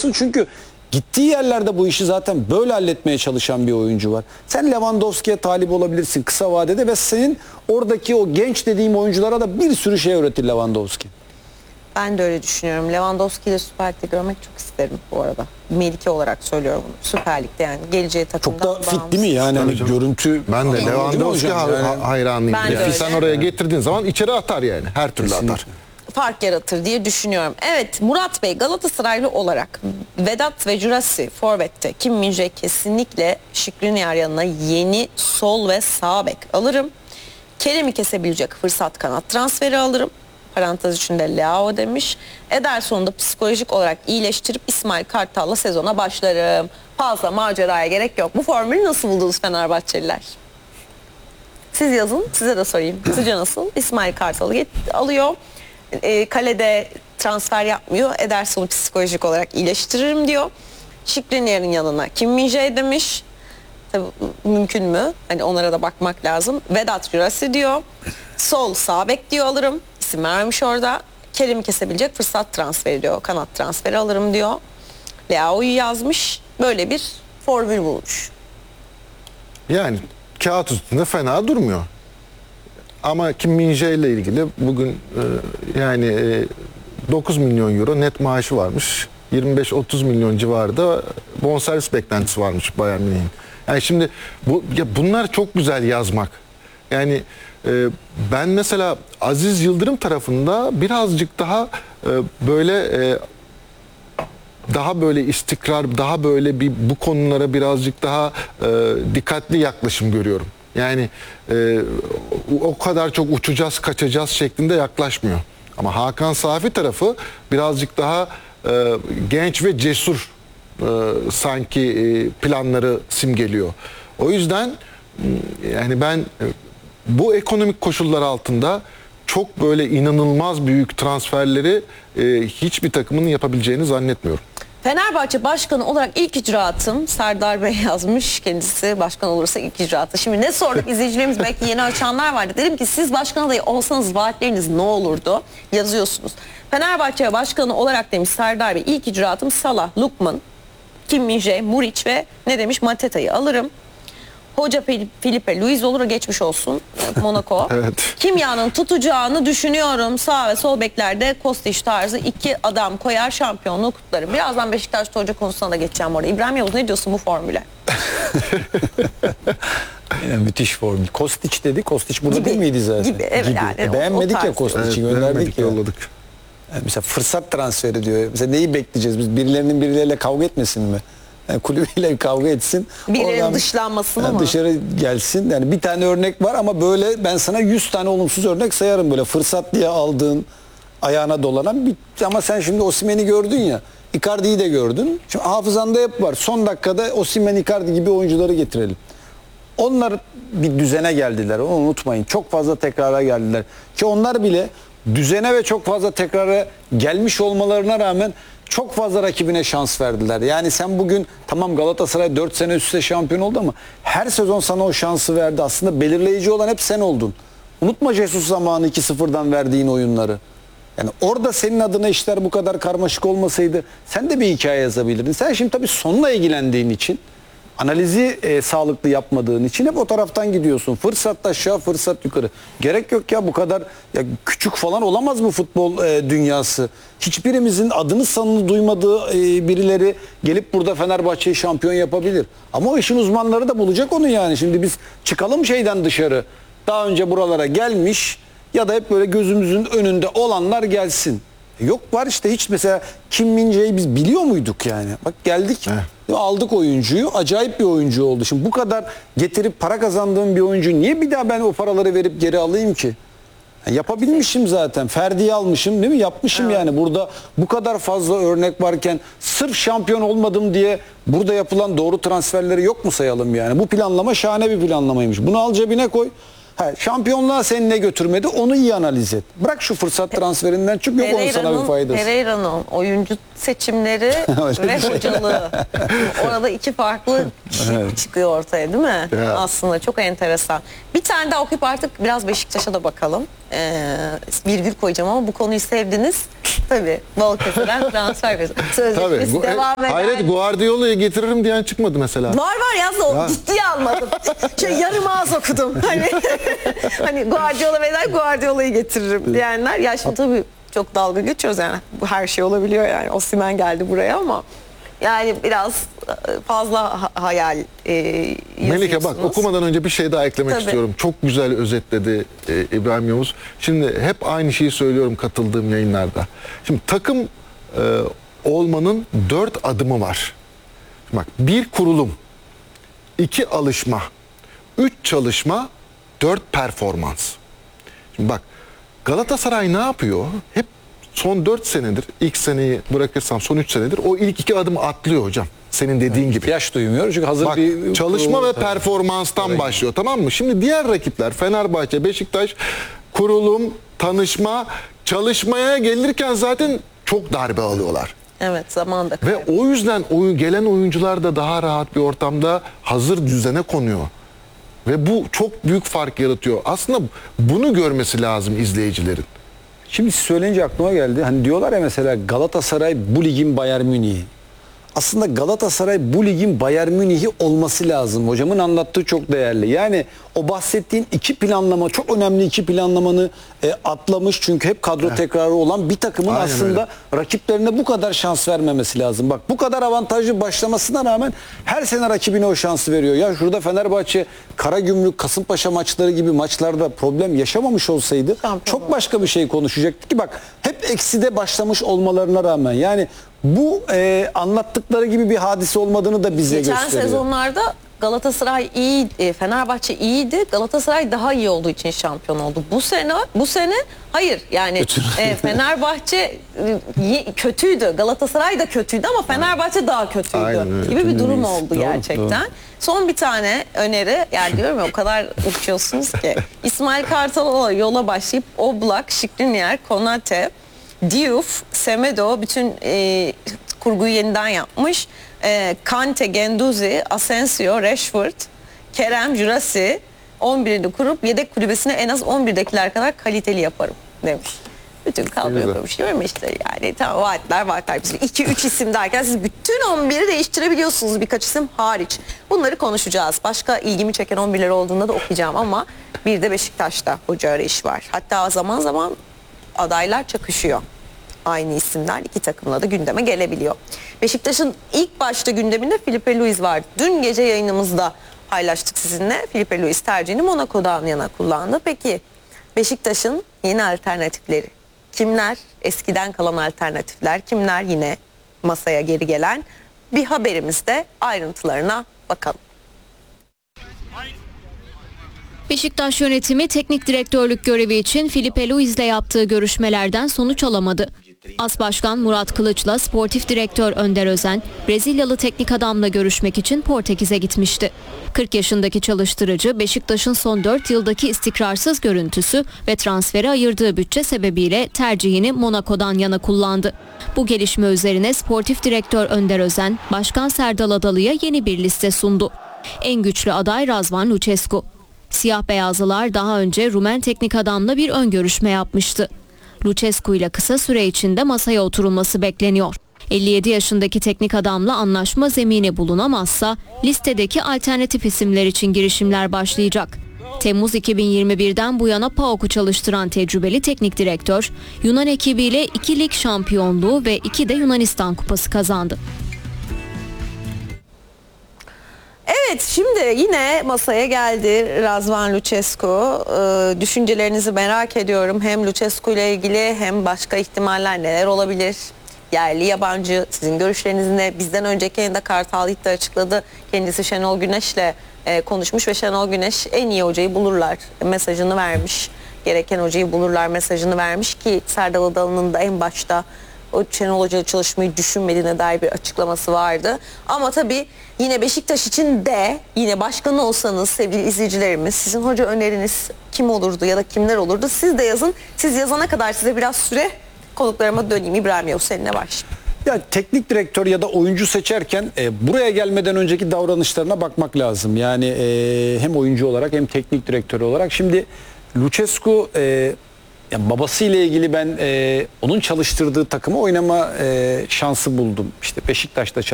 yapamazsın çünkü gittiği yerlerde bu işi zaten böyle halletmeye çalışan bir oyuncu var. Sen Lewandowski'ye talip olabilirsin kısa vadede ve senin oradaki o genç dediğim oyunculara da bir sürü şey öğretir Lewandowski. Ben de öyle düşünüyorum. Lewandowski'yi de Süper Lig'de görmek çok isterim bu arada. Melike olarak söylüyorum bunu. Süper Lig'de yani geleceği takımdan Çok da fit değil mi yani hani görüntü? Ben de Lewandowski hayranıyım. Ben de öyle. Sen oraya getirdiğin zaman içeri atar yani. Her türlü atar. Fark yaratır diye düşünüyorum. Evet, Murat Bey Galatasaraylı olarak Vedat ve Jurasi forvette Kim Min-jae kesinlikle Skriniar yanına yeni sol ve sağ bek alırım. Kerem'i kesebilecek fırsat kanat transferi alırım. Parantez içinde Leao demiş. Ederson'u da psikolojik olarak iyileştirip İsmail Kartal'la sezona başlarım. Fazla maceraya gerek yok. Bu formülü nasıl buldunuz Fenerbahçeliler? Siz yazın, size de sorayım. Sizce nasıl? İsmail Kartal'ı alıyor. Kalede transfer yapmıyor. Ederson'u psikolojik olarak iyileştiririm diyor. Skriniar'ın yanına Kim Min-jae demiş. Tabii mümkün mü? Hani onlara da bakmak lazım. Vedat Jurasi diyor. Sol sağ bek diyor alırım. İsim vermemiş orada. Kerim'i kesebilecek fırsat transferi diyor. Kanat transferi alırım diyor. Leao'yu yazmış. Böyle bir formül bulmuş. Yani kağıt üstünde fena durmuyor. Ama Kim Min-jae ile ilgili bugün 9 milyon euro net maaşı varmış. 25-30 milyon civarında bonservis beklentisi varmış Bayern Münih'in. Yani şimdi bunlar çok güzel yazmak. Yani ben mesela Aziz Yıldırım tarafında birazcık daha daha böyle istikrar, daha böyle bu konulara birazcık daha dikkatli yaklaşım görüyorum. Yani o kadar çok uçacağız, kaçacağız şeklinde yaklaşmıyor. Ama Hakan Safi tarafı birazcık daha genç ve cesur sanki planları simgeliyor. O yüzden yani ben bu ekonomik koşullar altında çok böyle inanılmaz büyük transferleri hiçbir takımın yapabileceğini zannetmiyorum. Fenerbahçe başkanı olarak ilk icraatım, Serdar Bey yazmış, kendisi başkan olursa ilk icraatı. Şimdi ne sorduk izleyicilerimiz, belki yeni açanlar vardı. Dedim ki siz başkan adayı olsanız vaatleriniz ne olurdu? Yazıyorsunuz. Fenerbahçe başkanı olarak demiş Serdar Bey, ilk icraatım Salah, Lukman, Kim Min-jae, Muric ve ne demiş Mateta'yı alırım. Hoca Felipe Luis olur, geçmiş olsun Monaco. Evet. Kimyanın tutacağını düşünüyorum. Sağ ve sol beklerde Kostić tarzı iki adam koyar, şampiyonluğu kutlarım. Birazdan Beşiktaş'ta hoca konusuna da geçeceğim orada. İbrahim Yavuz, ne diyorsun bu formüle? Yine müthiş formül. Kostić dedi. Kostić burada değil miydi zaten? Gibi, evet, yani beğenmedik ya Kostić'i, gönderdik ya. Yolladık. Yani mesela fırsat transferi diyor. Mesela neyi bekleyeceğiz biz? Birilerinin birileriyle kavga etmesin mi? Yani kulübüyle kavga etsin. Birilerinin dışlanmasını mı? Dışarı gelsin. Yani bir tane örnek var ama böyle ben sana 100 tane olumsuz örnek sayarım böyle. Fırsat diye aldığın, ayağına dolanan. Ama sen şimdi Osimhen'i gördün ya. Icardi'yi de gördün. Şimdi hafızanda hep var. Son dakikada Osimhen, Icardi gibi oyuncuları getirelim. Onlar bir düzene geldiler. Onu unutmayın. Çok fazla tekrara geldiler. Ki onlar bile düzene ve çok fazla tekrara gelmiş olmalarına rağmen çok fazla rakibine şans verdiler. Yani sen bugün tamam Galatasaray 4 sene üst üste şampiyon oldu ama her sezon sana o şansı verdi. Aslında belirleyici olan hep sen oldun. Unutma Jesus zamanı 2-0'dan verdiğin oyunları. Yani orada senin adına işler bu kadar karmaşık olmasaydı sen de bir hikaye yazabilirdin. Sen şimdi tabii sonla ilgilendiğin için, analizi sağlıklı yapmadığın için hep o taraftan gidiyorsun. Fırsat aşağı, fırsat yukarı. Gerek yok ya, bu kadar ya küçük falan olamaz bu futbol dünyası. Hiçbirimizin adını sanını duymadığı birileri gelip burada Fenerbahçe'yi şampiyon yapabilir. Ama o işin uzmanları da bulacak onu yani. Şimdi biz çıkalım şeyden dışarı. Daha önce buralara gelmiş ya da hep böyle gözümüzün önünde olanlar gelsin. Yok var işte, hiç mesela Kim Min-jae'yi biz biliyor muyduk yani? Bak geldik. Aldık oyuncuyu. Acayip bir oyuncu oldu. Şimdi bu kadar getirip para kazandığım bir oyuncu niye bir daha ben o paraları verip geri alayım ki? Yani yapabilmişim zaten. Ferdi'yi almışım değil mi? Yapmışım yani. Burada bu kadar fazla örnek varken sırf şampiyon olmadım diye burada yapılan doğru transferleri yok mu sayalım yani? Bu planlama şahane bir planlamaymış. Bunu al cebine koy. Şampiyonluğa seni ne götürmedi onu iyi analiz et. Bırak şu fırsat transferinden, çünkü yok onun sana bir faydası. Pereira'nın oyuncu seçimleri ve hocalığı. Orada iki farklı kişi çıkıyor ortaya değil mi? Ya. Aslında çok enteresan. Bir tane daha okuyup artık biraz Beşiktaş'a da bakalım. Virgül koyacağım ama bu konuyu sevdiniz. Tabii bol keseden transfer sözleşmesi Tabii. devam eder. Hayret, Guardiola'yı getiririm diyen çıkmadı mesela. Var yaz da o ciddiye almadım. Yarım ağız okudum. Hani Guardiola ve Guardiola'yı getiririm diyenler. Ya şimdi tabii çok dalga geçiyoruz yani. Bu her şey olabiliyor yani. Osimhen geldi buraya ama yani biraz fazla hayal Melike bak, okumadan önce bir şey daha eklemek Tabii. istiyorum. Çok güzel özetledi İbrahim Yavuz. Şimdi hep aynı şeyi söylüyorum katıldığım yayınlarda. Şimdi takım olmanın 4 adımı var. Bak, 1 kurulum, 2 alışma, 3 çalışma, 4 performans. Şimdi bak, Galatasaray ne yapıyor? Hep son 4 senedir, ilk seneyi bırakırsam son 3 senedir o ilk 2 adımı atlıyor hocam. Senin dediğin gibi. Yaş duymuyor çünkü hazır Bak, bir çalışma ve Tabii. performanstan başlıyor, tamam mı? Şimdi diğer rakipler Fenerbahçe, Beşiktaş, kurulum, tanışma, çalışmaya gelirken zaten çok darbe alıyorlar. Evet, zaman da Ve o yüzden gelen oyuncular da daha rahat bir ortamda hazır düzene konuyor. Ve bu çok büyük fark yaratıyor. Aslında bunu görmesi lazım izleyicilerin. Şimdi siz söyleyince aklıma geldi. Hani diyorlar ya mesela Galatasaray bu ligin Bayern Münih'i. Aslında Galatasaray bu ligin Bayern Münih'i olması lazım. Hocamın anlattığı çok değerli. Yani o bahsettiğin iki planlama, çok önemli iki planlamanı atlamış. Çünkü hep kadro tekrarı olan bir takımın Aynen aslında rakiplerine bu kadar şans vermemesi lazım. Bak, bu kadar avantajlı başlamasına rağmen her sene rakibine o şansı veriyor. Ya şurada Fenerbahçe, Karagümrük, Kasımpaşa maçları gibi maçlarda problem yaşamamış olsaydı çok başka bir şey konuşacaktık ki bak hep ekside başlamış olmalarına rağmen yani bu anlattıkları gibi bir hadise olmadığını da bize geçen gösteriyor. sezonlarda Galatasaray iyi, Fenerbahçe iyiydi. Galatasaray daha iyi olduğu için şampiyon oldu. Bu sene hayır. Yani Fenerbahçe kötüydü. Galatasaray da kötüydü ama Fenerbahçe daha kötüydü. Aynen öyle. Gibi bir durum Kötü oldu miyiz? gerçekten. Doğru. Son bir tane öneri. Yani diyorum ya, o kadar uçuyorsunuz ki. İsmail Kartal'la yola başlayıp Oblak, Skriniar, Konate, Diouf, Semedo bütün kurguyu yeniden yapmış. Kante, Genduzi, Asensio, Rashford, Kerem, Jurasi 11'ini kurup yedek kulübesine en az 11'dekiler kadar kaliteli yaparım demiş. Bütün kadroyu kurmuş değil mi işte yani tamam, vaatler 2-3 isim derken siz bütün 11'i değiştirebiliyorsunuz birkaç isim hariç. Bunları konuşacağız. Başka ilgimi çeken 11'ler olduğunda da okuyacağım ama bir de Beşiktaş'ta hoca arayış var. Hatta zaman zaman adaylar çakışıyor. Aynı isimler iki takımla da gündeme gelebiliyor. Beşiktaş'ın ilk başta gündeminde Filipe Luis vardı. Dün gece yayınımızda paylaştık sizinle. Filipe Luis tercihini Monaco'dan yana kullandı. Peki Beşiktaş'ın yeni alternatifleri kimler? Eskiden kalan alternatifler kimler? Yine masaya geri gelen bir haberimizde ayrıntılarına bakalım. Beşiktaş yönetimi teknik direktörlük görevi için Filipe Luis'le yaptığı görüşmelerden sonuç alamadı. As Başkan Murat Kılıç'la sportif direktör Önder Özen, Brezilyalı teknik adamla görüşmek için Portekiz'e gitmişti. 40 yaşındaki çalıştırıcı Beşiktaş'ın son 4 yıldaki istikrarsız görüntüsü ve transfere ayırdığı bütçe sebebiyle tercihini Monaco'dan yana kullandı. Bu gelişme üzerine sportif direktör Önder Özen, Başkan Serdal Adalı'ya yeni bir liste sundu. En güçlü aday Razvan Lucescu. Siyah beyazlılar daha önce Rumen teknik adamla bir ön görüşme yapmıştı. Lucescu ile kısa süre içinde masaya oturulması bekleniyor. 57 yaşındaki teknik adamla anlaşma zemini bulunamazsa listedeki alternatif isimler için girişimler başlayacak. Temmuz 2021'den bu yana PAOK'u çalıştıran tecrübeli teknik direktör, Yunan ekibiyle 2 lig şampiyonluğu ve 2 de Yunanistan kupası kazandı. Evet, şimdi yine masaya geldi Razvan Lucescu. Düşüncelerinizi merak ediyorum. Hem Lucescu ile ilgili hem başka ihtimaller neler olabilir? Yerli, yabancı, sizin görüşleriniz ne? Bizden önceki yayında Kartal Yiğit de açıkladı. Kendisi Şenol Güneş'le konuşmuş ve Şenol Güneş en iyi hocayı bulurlar mesajını vermiş. Gereken hocayı bulurlar mesajını vermiş ki Serdal Adalı'nın da en başta o Şenol Hoca'yla çalışmayı düşünmediğine dair bir açıklaması vardı. Ama tabii yine Beşiktaş için de yine başkanı olsanız sevgili izleyicilerimiz, sizin hoca öneriniz kim olurdu ya da kimler olurdu? Siz de yazın. Siz yazana kadar size biraz süre konuklarıma döneyim. İbrahim Yavuz, seninle başlayayım. Ya teknik direktör ya da oyuncu seçerken buraya gelmeden önceki davranışlarına bakmak lazım. Yani hem oyuncu olarak hem teknik direktör olarak. Şimdi Lucescu ya babasıyla ilgili ben onun çalıştırdığı takımı oynama şansı buldum. İşte Beşiktaş'ta